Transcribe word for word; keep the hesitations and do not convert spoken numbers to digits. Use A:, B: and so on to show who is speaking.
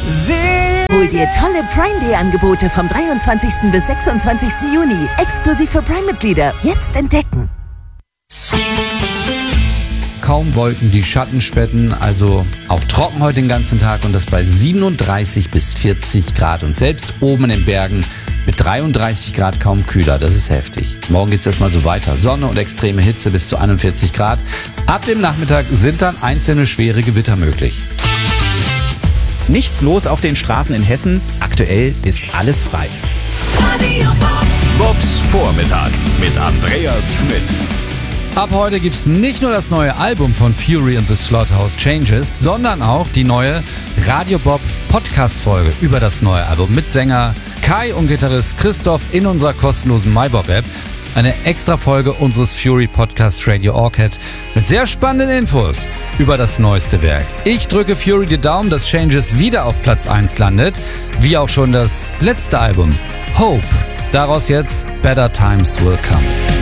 A: Hol dir tolle Prime Day Angebote vom dreiundzwanzigsten bis sechsundzwanzigsten Juni. Exklusiv für Prime-Mitglieder. Jetzt entdecken.
B: Kaum Wolken, die Schatten spetten, also auch trocken heute den ganzen Tag und das bei siebenunddreißig bis vierzig Grad und selbst oben in den Bergen mit dreiunddreißig Grad kaum kühler, das ist heftig. Morgen geht's erstmal so weiter. Sonne und extreme Hitze bis zu einundvierzig Grad. Ab dem Nachmittag sind dann einzelne schwere Gewitter möglich.
C: Nichts los auf den Straßen in Hessen. Aktuell ist alles frei.
D: Bobs Vormittag mit Andreas Schmidt.
B: Ab heute gibt's nicht nur das neue Album von Fury and the Slaughterhouse Changes, sondern auch die neue Radio Bob Podcast-Folge über das neue Album mit Sänger Kai und Gitarrist Christoph in unserer kostenlosen MyBob-App. Eine extra Folge unseres Fury Podcast Radio Orchid mit sehr spannenden Infos über das neueste Werk. Ich drücke Fury die Daumen, dass Changes wieder auf Platz eins landet, wie auch schon das letzte Album Hope. Daraus jetzt Better Times Will Come.